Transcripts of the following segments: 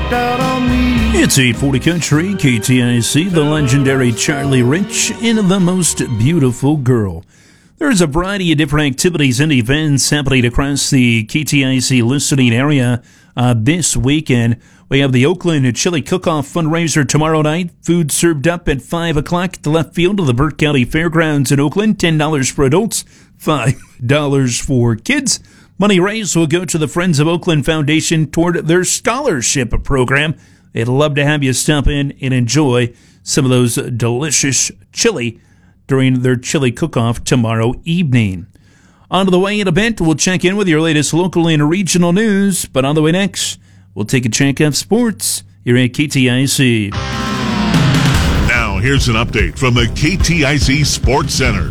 walked out on me. It's 840 Country, KTIC, the legendary Charlie Rich, and the most beautiful girl. There's a variety of different activities and events happening across the KTIC listening area this weekend. We have the Oakland Chili Cook-Off fundraiser tomorrow night. Food served up at 5 o'clock at the left field of the Burke County Fairgrounds in Oakland. $10 for adults, $5 for kids. Money raised will go to the Friends of Oakland Foundation toward their scholarship program. They'd love to have you stop in and enjoy some of those delicious chili during their chili cook-off tomorrow evening. On to the way-in event, we'll check in with your latest local and regional news. But on the way next, we'll take a check of sports here at KTIC. Now, here's an update from the KTIC Sports Center.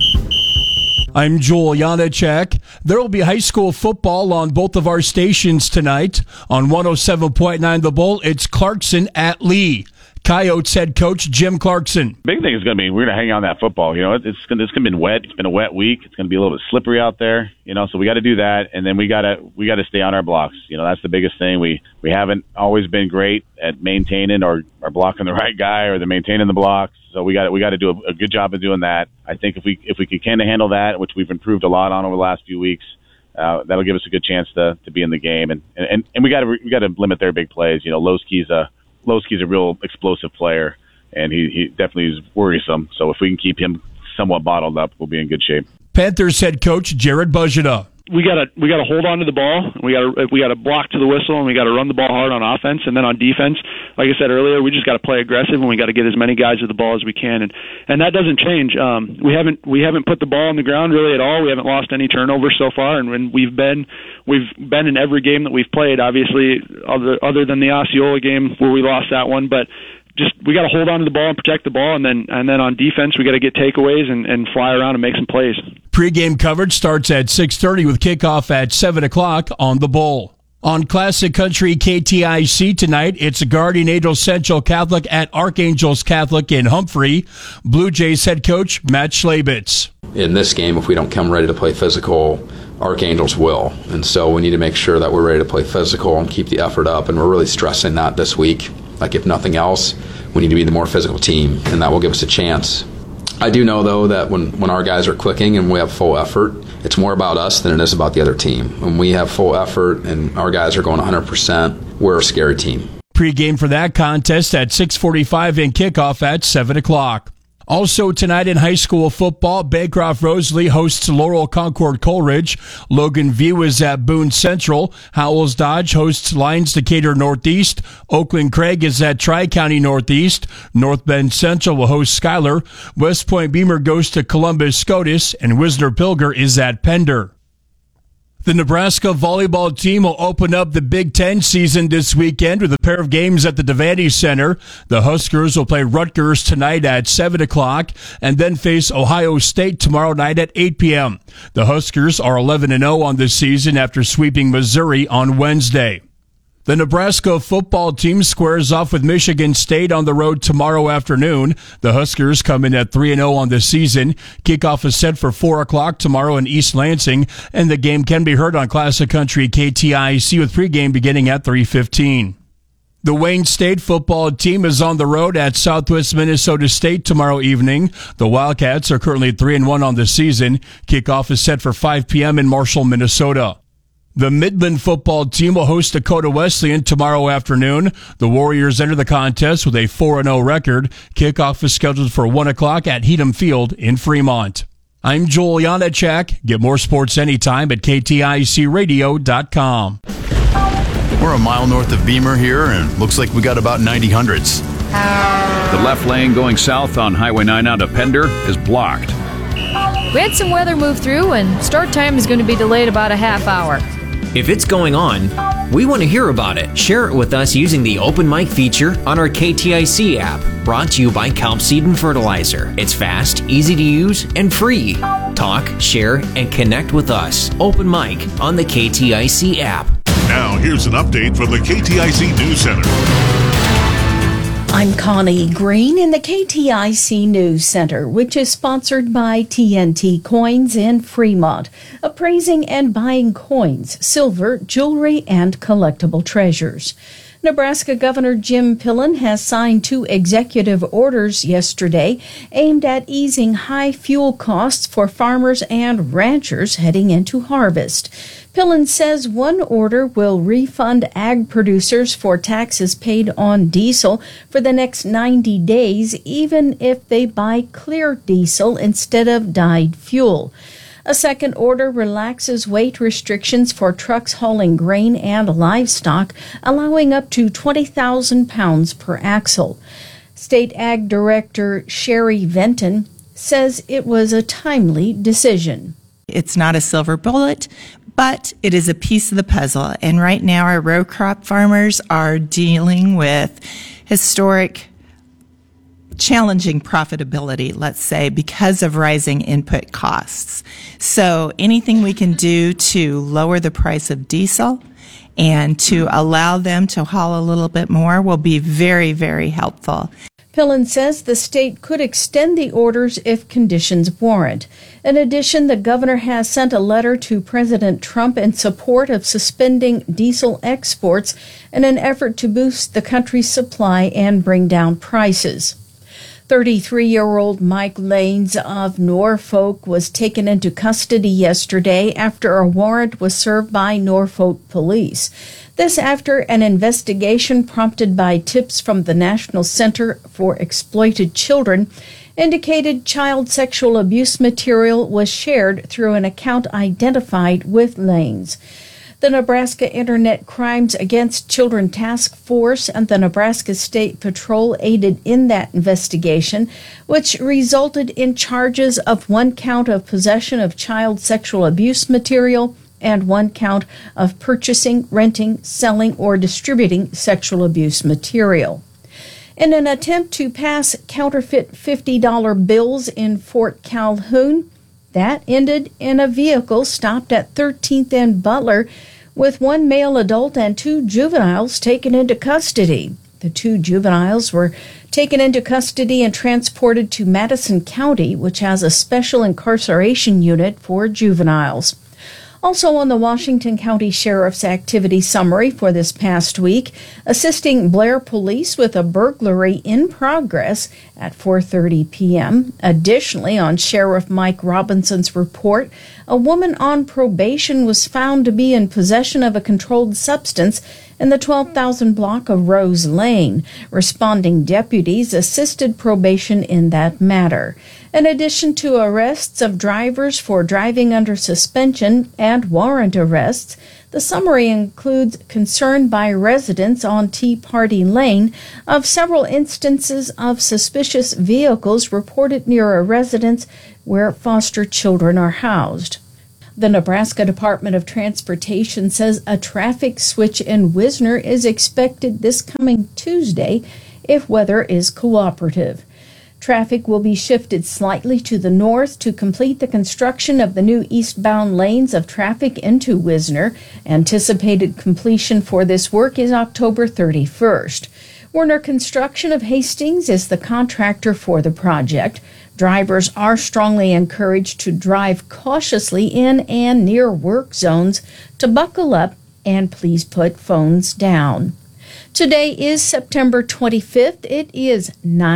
I'm Joel Janacek. There will be high school football on both of our stations tonight. On 107.9 The Bull, it's Clarkson at Lee. Coyotes head coach Jim Clarkson. Big thing is going to be we're going to hang on that football. You know, it's going to be wet. It's been a wet week. It's going to be a little bit slippery out there. You know, so we got to do that, and then we got to stay on our blocks. You know, that's the biggest thing. We haven't always been great at maintaining or blocking the right guy or maintaining the blocks. So we got to do a good job of doing that. I think if we could kind of handle that, which we've improved a lot on over the last few weeks, that'll give us a good chance to be in the game. And we got to limit their big plays. You know, Lowski's a real explosive player, and he definitely is worrisome. So if we can keep him somewhat bottled up, we'll be in good shape. Panthers head coach Jared Buzita. We got to hold on to the ball. We got to block to the whistle, and we got to run the ball hard on offense. And then on defense, like I said earlier, we just got to play aggressive, and we got to get as many guys to the ball as we can. And that doesn't change. We haven't put the ball on the ground really at all. We haven't lost any turnovers so far, and when we've been in every game that we've played. Obviously, other than the Osceola game where we lost that one, but. Just we got to hold on to the ball and protect the ball, and then on defense we got to get takeaways and fly around and make some plays. Pre-game coverage starts at 6:30 with kickoff at 7 o'clock on the Bull. On Classic Country KTIC tonight, it's Guardian Angels Central Catholic at Archangels Catholic in Humphrey. Blue Jays head coach Matt Schlabitz. In this game, if we don't come ready to play physical, Archangels will. And so we need to make sure that we're ready to play physical and keep the effort up, and we're really stressing that this week. Like, if nothing else, we need to be the more physical team, and that will give us a chance. I do know, though, that when our guys are clicking and we have full effort, it's more about us than it is about the other team. When we have full effort and our guys are going 100%, we're a scary team. Pre-game for that contest at 6:45 and kickoff at 7 o'clock. Also tonight in high school football, Baycroft Rosalie hosts Laurel Concord Coleridge. Logan View is at Boone Central. Howells Dodge hosts Lyons Decatur Northeast. Oakland Craig is at Tri-County Northeast. North Bend Central will host Schuyler. West Point Beamer goes to Columbus Scotus, and Wisner Pilger is at Pender. The Nebraska volleyball team will open up the Big Ten season this weekend with a pair of games at the Devaney Center. The Huskers will play Rutgers tonight at 7 o'clock and then face Ohio State tomorrow night at 8 p.m. The Huskers are 11-0 on the season after sweeping Missouri on Wednesday. The Nebraska football team squares off with Michigan State on the road tomorrow afternoon. The Huskers come in at 3-0 on the season. Kickoff is set for 4 o'clock tomorrow in East Lansing, and the game can be heard on Classic Country KTIC with pregame beginning at 3:15. The Wayne State football team is on the road at Southwest Minnesota State tomorrow evening. The Wildcats are currently 3-1 on the season. Kickoff is set for 5 p.m. in Marshall, Minnesota. The Midland football team will host Dakota Wesleyan tomorrow afternoon. The Warriors enter the contest with a 4-0 record. Kickoff is scheduled for 1 o'clock at Heatham Field in Fremont. I'm Joel Janacek. Get more sports anytime at KTICradio.com. We're a mile north of Beamer here, and looks like we got about 90 hundreds. The left lane going south on Highway 9 out of Pender is blocked. We had some weather move through, and start time is going to be delayed about a half hour. If it's going on, we want to hear about it. Share it with us using the open mic feature on our KTIC app, brought to you by Kelp Seed and Fertilizer. It's fast, easy to use, and free. Talk, share, and connect with us. Open mic on the KTIC app. Now, here's an update from the KTIC News Center. I'm Connie Green in the KTIC News Center, which is sponsored by TNT Coins in Fremont, appraising and buying coins, silver, jewelry, and collectible treasures. Nebraska Governor Jim Pillen has signed 2 executive orders yesterday aimed at easing high fuel costs for farmers and ranchers heading into harvest. Pillen says one order will refund ag producers for taxes paid on diesel for the next 90 days, even if they buy clear diesel instead of dyed fuel. A second order relaxes weight restrictions for trucks hauling grain and livestock, allowing up to 20,000 pounds per axle. State Ag Director Sherry Venton says it was a timely decision. It's not a silver bullet, but it is a piece of the puzzle. And right now our row crop farmers are dealing with historic challenging profitability, let's say, because of rising input costs. So anything we can do to lower the price of diesel and to allow them to haul a little bit more will be very, very helpful. Pillen says the state could extend the orders if conditions warrant. In addition, the governor has sent a letter to President Trump in support of suspending diesel exports in an effort to boost the country's supply and bring down prices. 33-year-old Mike Lanes of Norfolk was taken into custody yesterday after a warrant was served by Norfolk police. This after an investigation prompted by tips from the National Center for Exploited Children indicated child sexual abuse material was shared through an account identified with Lanes. The Nebraska Internet Crimes Against Children Task Force and the Nebraska State Patrol aided in that investigation, which resulted in charges of 1 count of possession of child sexual abuse material and 1 count of purchasing, renting, selling, or distributing sexual abuse material. In an attempt to pass counterfeit $50 bills in Fort Calhoun, that ended in a vehicle stopped at 13th and Butler with 1 male adult and 2 juveniles taken into custody. The 2 juveniles were taken into custody and transported to Madison County, which has a special incarceration unit for juveniles. Also on the Washington County Sheriff's activity summary for this past week, assisting Blair Police with a burglary in progress at 4:30 p.m. Additionally, on Sheriff Mike Robinson's report, a woman on probation was found to be in possession of a controlled substance in the 12,000 block of Rose Lane. Responding deputies assisted probation in that matter. In addition to arrests of drivers for driving under suspension and warrant arrests, the summary includes concern by residents on Tea Party Lane of several instances of suspicious vehicles reported near a residence where foster children are housed. The Nebraska Department of Transportation says a traffic switch in Wisner is expected this coming Tuesday if weather is cooperative. Traffic will be shifted slightly to the north to complete the construction of the new eastbound lanes of traffic into Wisner. Anticipated completion for this work is October 31st. Werner Construction of Hastings is the contractor for the project. Drivers are strongly encouraged to drive cautiously in and near work zones, to buckle up, and please put phones down. Today is September 25th. It is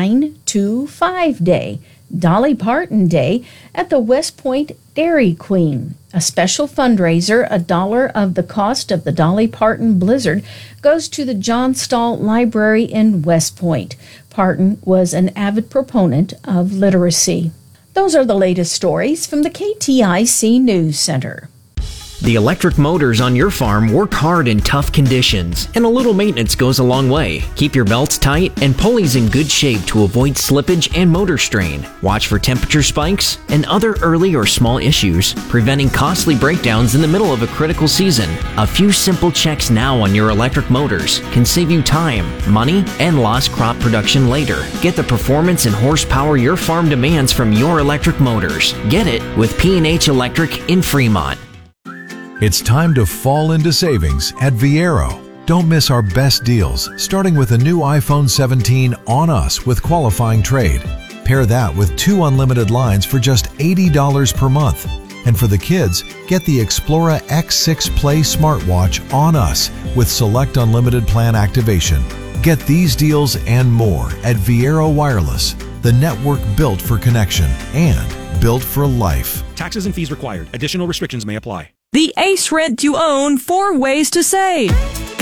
925 Day, Dolly Parton Day at the West Point Dairy Queen. A special fundraiser, $1 of the cost of the Dolly Parton Blizzard, goes to the John Stahl Library in West Point. Parton was an avid proponent of literacy. Those are the latest stories from the KTIC News Center. The electric motors on your farm work hard in tough conditions, and a little maintenance goes a long way. Keep your belts tight and pulleys in good shape to avoid slippage and motor strain. Watch for temperature spikes and other early or small issues, preventing costly breakdowns in the middle of a critical season. A few simple checks now on your electric motors can save you time, money, and lost crop production later. Get the performance and horsepower your farm demands from your electric motors. Get it with P&H Electric in Fremont. It's time to fall into savings at Viero. Don't miss our best deals, starting with a new iPhone 17 on us with qualifying trade. Pair that with 2 unlimited lines for just $80 per month. And for the kids, get the Explora X6 Play smartwatch on us with Select Unlimited plan activation. Get these deals and more at Viero Wireless, the network built for connection and built for life. Taxes and fees required. Additional restrictions may apply. The Ace Rent to Own 4 ways to save.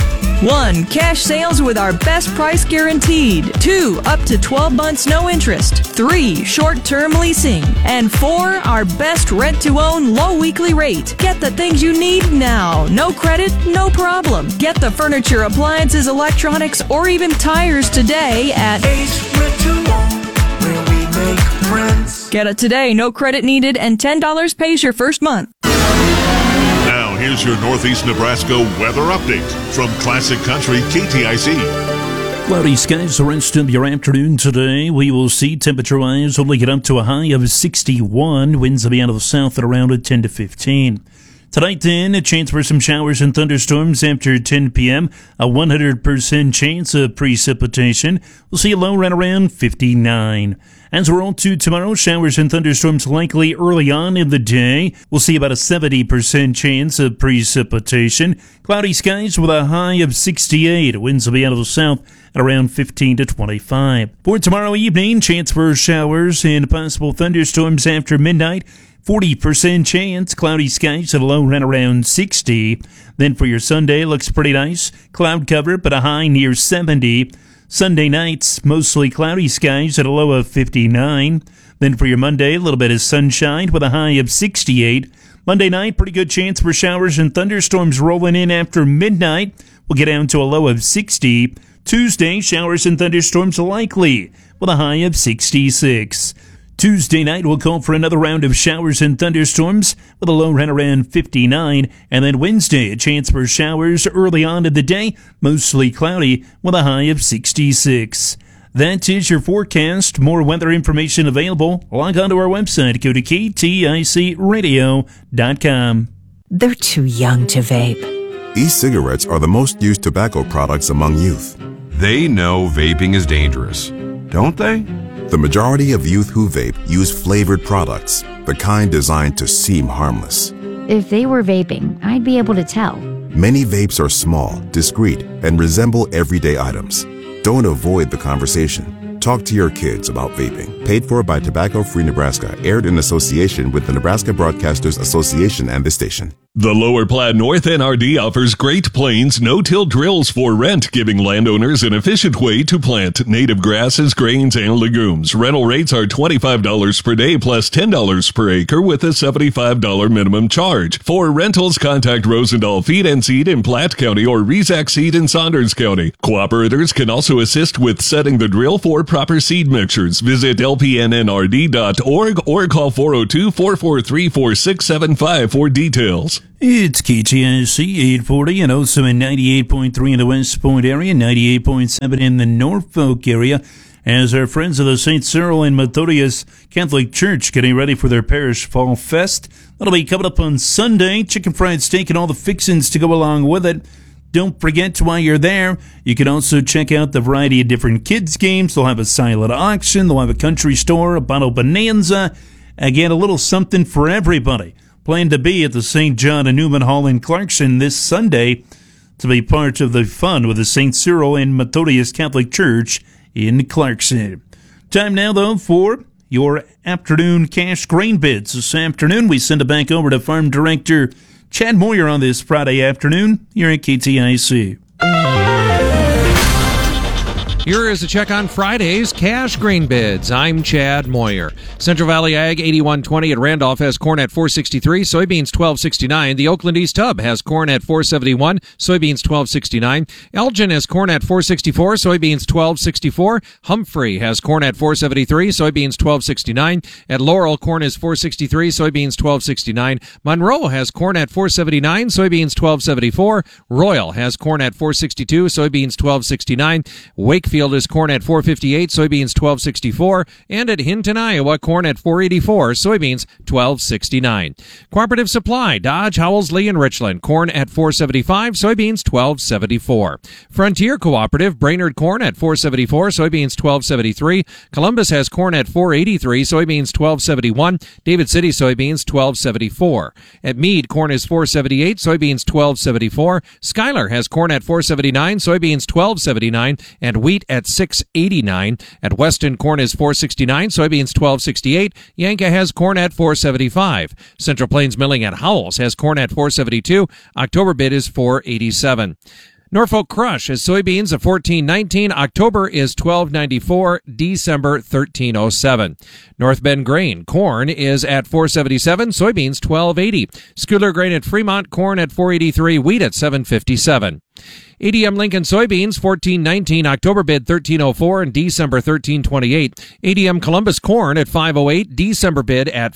1. Cash sales with our best price guaranteed. 2. Up to 12 months no interest. 3. Short-term leasing. And 4. Our best rent-to-own low weekly rate. Get the things you need now. No credit, no problem. Get the furniture, appliances, electronics, or even tires today at Ace Rent-to-Own, where we make friends. Get it today, no credit needed, and $10 pays your first month. Now, here's your Northeast Nebraska weather update from Classic Country KTIC. Cloudy skies the rest of your afternoon today. We will see temperature-wise only get up to a high of 61. Winds will be out of the south at around 10 to 15. Tonight, then, a chance for some showers and thunderstorms after 10 p.m. A 100% chance of precipitation. We'll see a low right around 59. As we're on to tomorrow, showers and thunderstorms likely early on in the day. We'll see about a 70% chance of precipitation. Cloudy skies with a high of 68. Winds will be out of the south at around 15 to 25. For tomorrow evening, chance for showers and possible thunderstorms after midnight. 40% chance, cloudy skies at a low right around 60. Then for your Sunday, looks pretty nice. Cloud cover, but a high near 70. Sunday nights, mostly cloudy skies at a low of 59. Then for your Monday, a little bit of sunshine with a high of 68. Monday night, pretty good chance for showers and thunderstorms rolling in after midnight. We'll get down to a low of 60. Tuesday, showers and thunderstorms likely with a high of 66. Tuesday night, we'll call for another round of showers and thunderstorms with a low right around 59. And then Wednesday, a chance for showers early on in the day, mostly cloudy with a high of 66. That is your forecast. More weather information available. Log on to our website. Go to KTICradio.com. They're too young to vape. E-cigarettes are the most used tobacco products among youth. They know vaping is dangerous, don't they? The majority of youth who vape use flavored products, the kind designed to seem harmless. If they were vaping, I'd be able to tell. Many vapes are small, discreet, and resemble everyday items. Don't avoid the conversation. Talk to your kids about vaping. Paid for by Tobacco Free Nebraska. Aired in association with the Nebraska Broadcasters Association and the station. The Lower Platte North NRD offers Great Plains no-till drills for rent, giving landowners an efficient way to plant native grasses, grains, and legumes. Rental rates are $25 per day plus $10 per acre with a $75 minimum charge. For rentals, contact Rosendahl Feed and Seed in Platte County or Rezac Seed in Saunders County. Cooperators can also assist with setting the drill for proper seed mixtures. Visit lpnnrd.org or call 402-443-4675 for details. It's KTIC 840 and also in 98.3 in the West Point area, 98.7 in the Norfolk area, as our friends of the St. Cyril and Methodius Catholic Church getting ready for their parish fall fest. That'll be coming up on Sunday. Chicken fried steak and all the fixings to go along with it. Don't forget, while you're there, you can also check out the variety of different kids' games. They'll have a silent auction. They'll have a country store, a bottle bonanza. Again, a little something for everybody. Plan to be at the St. John and Newman Hall in Clarkson this Sunday to be part of the fun with the St. Cyril and Methodius Catholic Church in Clarkson. Time now, though, for your afternoon cash grain bids. This afternoon, we send it back over to Farm Director Chad Moyer on this Friday afternoon here at KTIC. Here is a check on Friday's cash grain bids. I'm Chad Moyer. Central Valley Ag 8120 at Randolph has corn at $4.63, soybeans $12.69. The Oakland East Hub has corn at $4.71, soybeans $12.69. Elgin has corn at $4.64, soybeans $12.64. Humphrey has corn at $4.73, soybeans $12.69. At Laurel, corn is $4.63, soybeans $12.69. Monroe has corn at $4.79, soybeans $12.74. Royal has corn at $4.62, soybeans $12.69. Wakefield Wakefield is corn at $4.58, soybeans $12.64, and at Hinton, Iowa, corn at $4.84, soybeans $12.69. Cooperative Supply, Dodge, Howells, Lee, and Richland, corn at $4.75, soybeans $12.74. Frontier Cooperative, Brainerd, corn at $4.74, soybeans $12.73. Columbus has corn at $4.83, soybeans $12.71. David City soybeans $12.74. At Meade, corn is $4.78, soybeans $12.74. Schuyler has corn at $4.79, soybeans $12.79, and wheat at $6.89. At Weston, corn is $4.69, soybeans $12.68. Yanka has corn at $4.75. Central Plains Milling at Howells has corn at $4.72. October bid is $4.87. Norfolk Crush has soybeans at $14.19. October is $12.94. December $13.07. North Bend Grain corn is at $4.77. Soybeans $12.80. Schuyler Grain at Fremont corn at $4.83. Wheat at $7.57. ADM Lincoln soybeans $14.19, October bid $13.04, and December $13.28. ADM Columbus corn at $5.08, December bid at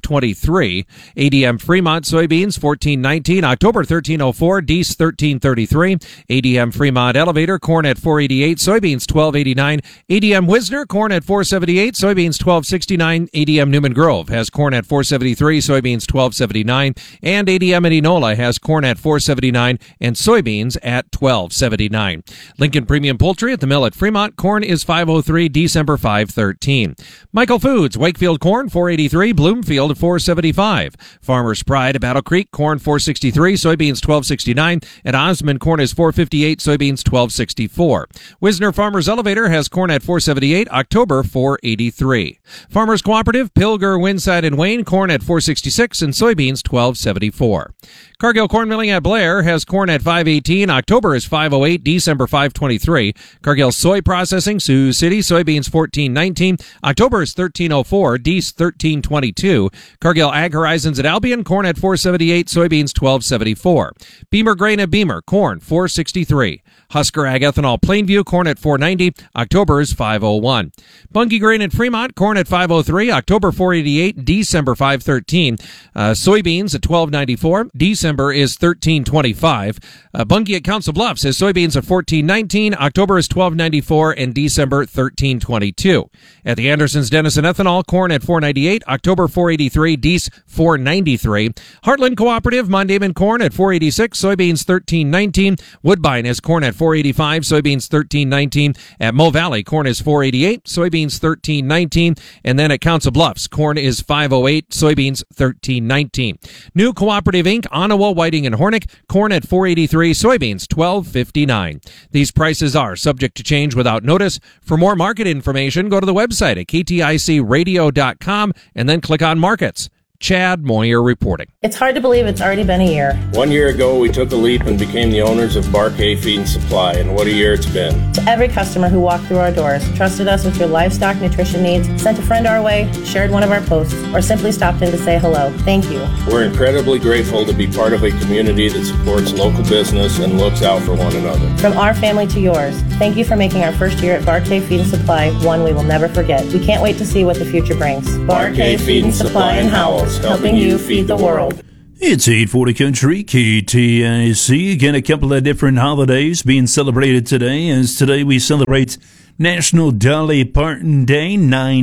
$5.23. ADM Fremont soybeans $14.19, October $13.04, Dec $13.33. ADM Fremont Elevator corn at $4.88, soybeans $12.89. ADM Wisner corn at $4.78, soybeans $12.69. ADM Newman Grove has corn at $4.73, soybeans $12.79, and ADM Enola has corn at $4.79 and soybeans at $12.79. Lincoln Premium Poultry at the mill at Fremont, corn is $5.03, December $5.13. Michael Foods, Wakefield corn $4.83, Bloomfield at $4.75. Farmer's Pride at Battle Creek, corn $4.63, soybeans $12.69. At Osmond, corn is $4.58, soybeans $12.64. Wisner Farmers Elevator has corn at $4.78, October $4.83. Farmers Cooperative, Pilger, Winside, and Wayne, corn at $4.66 and soybeans $12.74. Cargill Corn Milling at Blair has corn at $5.18, October is $5.08, December $5.23. Cargill Soy Processing, Sioux City, soybeans $14.19, October is $13.04, Dec $13.22. Cargill Ag Horizons at Albion, corn at $4.78, soybeans $12.74. Beamer Grain at Beamer, corn $4.63. Husker Ag Ethanol Plainview, corn at $4.90, October is $5.01. Bunge Grain at Fremont, corn at $5.03, October $4.88, December $5.13. Soybeans at $12.94, December is $13.25. Bunge at Council Bluffs has soybeans at $14.19, October is $12.94, and December $13.22. At the Andersons Denison Ethanol, corn at $4.98, October $4.83, Dec $4.93. Heartland Cooperative, Mondayman corn at $4.86, soybeans $13.19. Woodbine has corn at $4.85, soybeans $13.19. At Mo Valley, corn is $4.88, soybeans $13.19. And then at Council Bluffs, corn is $5.08, soybeans $13.19. New Cooperative Inc., Ottawa, Whiting, and Hornick, corn at $4.83, soybeans $12.59. These prices are subject to change without notice. For more market information, go to the website at kticradio.com and then click on Markets. Chad Moyer reporting. It's hard to believe it's already been a year. 1 year ago, we took a leap and became the owners of Bark Hay Feed and Supply, and what a year it's been. To every customer who walked through our doors, trusted us with your livestock nutrition needs, sent a friend our way, shared one of our posts, or simply stopped in to say hello, thank you. We're incredibly grateful to be part of a community that supports local business and looks out for one another. From our family to yours, thank you for making our first year at Bark Hay Feed and Supply one we will never forget. We can't wait to see what the future brings. Bark Hay Feed and Supply in Howells, helping you feed the world. It's 840 Country, KTIC. Again, a couple of different holidays being celebrated today. As today we celebrate National Dolly Parton Day,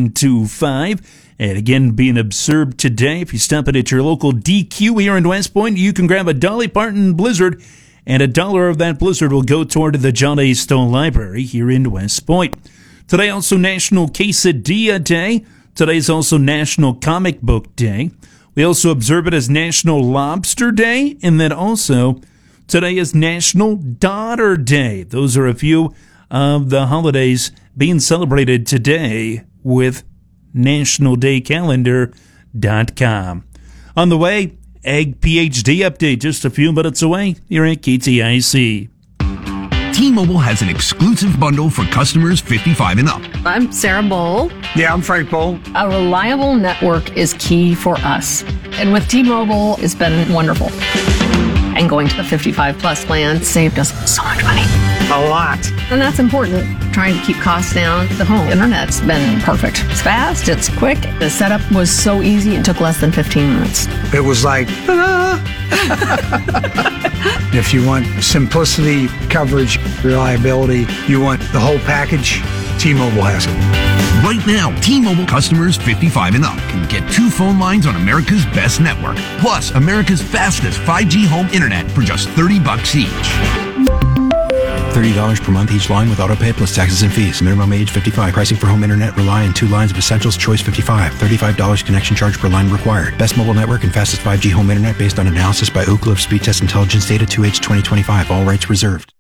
9/25. And again, being observed today, if you stop it at your local DQ here in West Point, you can grab a Dolly Parton Blizzard, and $1 of that Blizzard will go toward the John A. Stone Library here in West Point. Today also National Quesadilla Day. Today's also National Comic Book Day. We also observe it as National Lobster Day, and then also today is National Daughter Day. Those are a few of the holidays being celebrated today with NationalDayCalendar.com. On the way, Ag PhD update just a few minutes away here at KTIC. T-Mobile has an exclusive bundle for customers 55 and up. I'm Sarah Bowl. Yeah, I'm Frank Bowl. A reliable network is key for us. And with T-Mobile, it's been wonderful. And going to the 55 plus plan saved us so much money. a lot. And that's important, trying to keep costs down. The home internet's been perfect. It's fast, it's quick. The setup was so easy, it took less than 15 minutes. It was like, ta-da! If you want simplicity, coverage, reliability, you want the whole package, T-Mobile has it. Right now, T-Mobile customers 55 and up can get 2 phone lines on America's best network, plus America's fastest 5G home internet for just $30 each. $30 per month each line with autopay plus taxes and fees. Minimum age 55. Pricing for home internet rely on 2 lines of Essentials Choice 55. $35 connection charge per line required. Best mobile network and fastest 5G home internet based on analysis by Ookla of Speed Test Intelligence data 2H 2025. All rights reserved.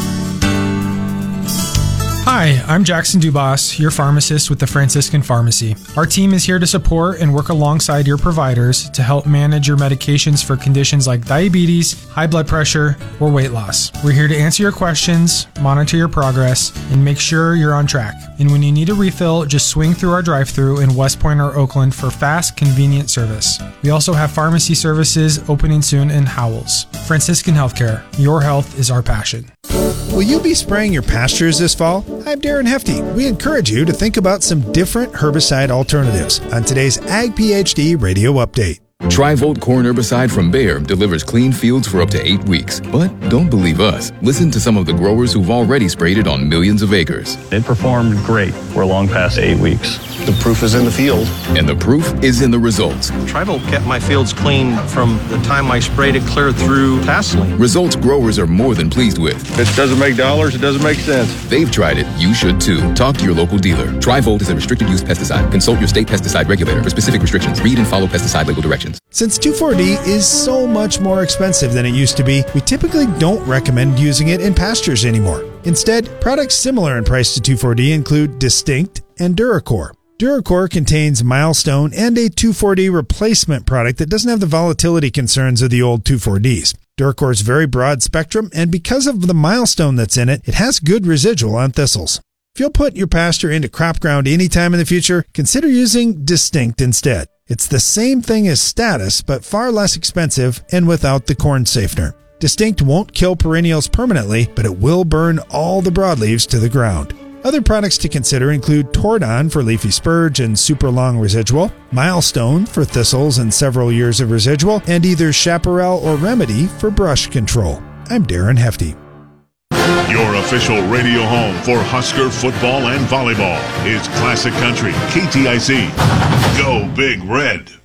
Hi, I'm Jackson Dubas, your pharmacist with the Franciscan Pharmacy. Our team is here to support and work alongside your providers to help manage your medications for conditions like diabetes, high blood pressure, or weight loss. We're here to answer your questions, monitor your progress, and make sure you're on track. And when you need a refill, just swing through our drive-thru in West Point or Oakland for fast, convenient service. We also have pharmacy services opening soon in Howells. Franciscan Healthcare, your health is our passion. Will you be spraying your pastures this fall? I'm Darren Hefty. We encourage you to think about some different herbicide alternatives on today's Ag PhD Radio Update. Tri-Volt corn herbicide from Bayer delivers clean fields for up to 8 weeks. But don't believe us. Listen to some of the growers who've already sprayed it on millions of acres. It performed great. We're long past 8 weeks. The proof is in the field. And the proof is in the results. Tri-Volt kept my fields clean from the time I sprayed it clear through tasseling. Results growers are more than pleased with. It doesn't make dollars, it doesn't make sense. They've tried it, you should too. Talk to your local dealer. Tri-Volt is a restricted use pesticide. Consult your state pesticide regulator for specific restrictions. Read and follow pesticide label directions. Since 2,4-D is so much more expensive than it used to be, we typically don't recommend using it in pastures anymore. Instead, products similar in price to 2,4-D include Distinct and Duracor. Duracor contains Milestone and a 2,4-D replacement product that doesn't have the volatility concerns of the old 2,4-Ds. Duracor's very broad spectrum, and because of the Milestone that's in it, it has good residual on thistles. If you'll put your pasture into crop ground anytime in the future, consider using Distinct instead. It's the same thing as Status, but far less expensive and without the corn safener. Distinct won't kill perennials permanently, but it will burn all the broadleaves to the ground. Other products to consider include Tordon for leafy spurge and super long residual, Milestone for thistles and several years of residual, and either Chaparral or Remedy for brush control. I'm Darren Hefty. Your official radio home for Husker football and volleyball is Classic Country KTIC. Go Big Red.